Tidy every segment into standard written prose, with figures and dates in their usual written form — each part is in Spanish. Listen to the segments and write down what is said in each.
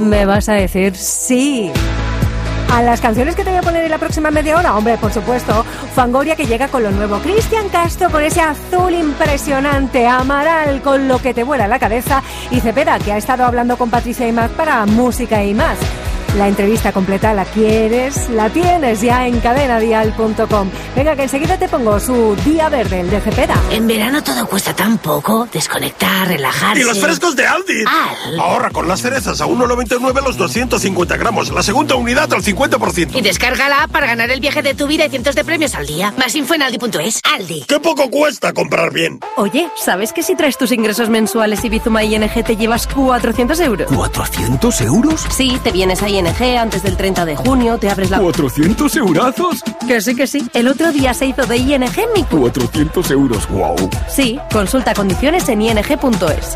me vas a decir sí. A las canciones que te voy a poner en la próxima media hora, hombre, por supuesto, Fangoria, que llega con lo nuevo, Cristian Castro con ese azul impresionante, Amaral con Lo que te vuela la cabeza y Cepeda, que ha estado hablando con Patricia Aimaz para Música y Más. La entrevista completa, ¿la quieres? La tienes ya en cadenadial.com. Venga, que enseguida te pongo su Día Verde, el de Cepeda. En verano todo cuesta tan poco. Desconectar, relajarse. ¡Y los frescos de Aldi! ¡Al! Ahorra con las cerezas a 1,99 los 250 gramos. La segunda unidad al 50%. Y descarga la app para ganar el viaje de tu vida y cientos de premios al día. Más info en aldi.es. Aldi. ¡Qué poco cuesta comprar bien! Oye, ¿sabes que si traes tus ingresos mensuales y Bizuma ING te llevas 400 euros? ¿400 euros? Sí, te vienes a ING antes del 30 de junio, te abres la... ¿400 eurazos? Que sí. El otro día se hizo de ING mi... 400 euros, wow. Sí, consulta condiciones en ing.es.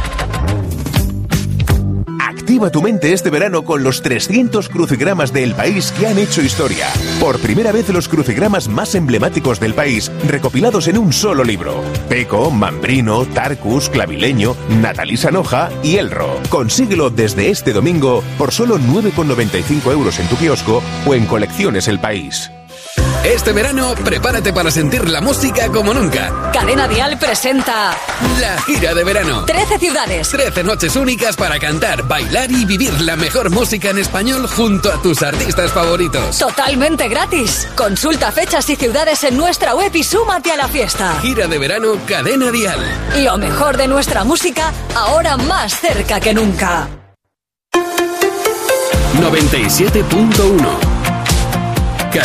Activa tu mente este verano con los 300 crucigramas del país que han hecho historia. Por primera vez los crucigramas más emblemáticos del país recopilados en un solo libro. Peco, Mambrino, Tarcus, Clavileño, Natalí Sanoja y Elro. Consíguelo desde este domingo por solo 9,95 euros en tu kiosco o en Colecciones El País. Este verano, prepárate para sentir la música como nunca. Cadena Dial presenta La gira de verano. 13 ciudades. 13 noches únicas para cantar, bailar y vivir la mejor música en español junto a tus artistas favoritos. Totalmente gratis. Consulta fechas y ciudades en nuestra web y súmate a la fiesta. Gira de verano Cadena Dial. Lo mejor de nuestra música, ahora más cerca que nunca. 97.1